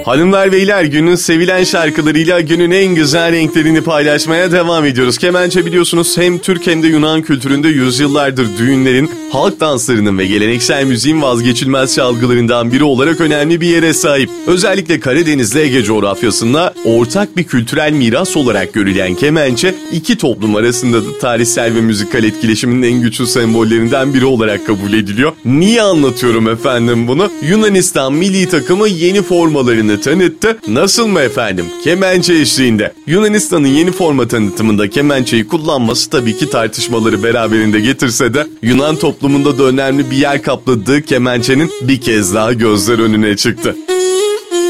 Hanımlar beyler, günün sevilen şarkılarıyla günün en güzel renklerini paylaşmaya devam ediyoruz. Kemençe biliyorsunuz hem Türk hem de Yunan kültüründe yüzyıllardır düğünlerin, halk danslarının ve geleneksel müziğin vazgeçilmez çalgılarından biri olarak önemli bir yere sahip. Özellikle Karadeniz'le Ege coğrafyasında ortak bir kültürel miras olarak görülen kemençe, iki toplum arasında da tarihsel ve müzikal etkileşimin en güçlü sembollerinden biri olarak kabul ediliyor. Niye anlatıyorum efendim bunu? Yunanistan milli takımı yeni formalarını tanıttı. Nasıl mı efendim? Kemençe eşliğinde. Yunanistan'ın yeni forma tanıtımında kemençeyi kullanması tabii ki tartışmaları beraberinde getirse de Yunan toplumunda da önemli bir yer kapladığı kemençenin bir kez daha gözler önüne çıktı.